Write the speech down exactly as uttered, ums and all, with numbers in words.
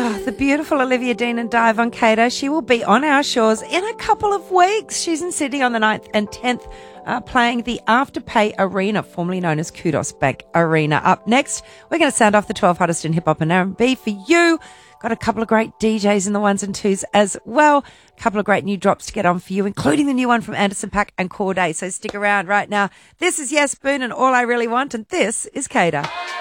Oh, the beautiful Olivia Dean and Dive Cater. She will be on our shores in a couple of weeks. She's in Sydney on the ninth and tenth, uh, playing the Afterpay Arena, formerly known as Kudos Bank Arena. Up next, we're going to sound off the twelve hottest in hip-hop and R and B for you. Got a couple of great D Js in the ones and twos as well. A couple of great new drops to get on for you, including the new one from Anderson .Paak and Corday. So stick around right now. This is Yes Boone and All I Really Want, and this is Cater.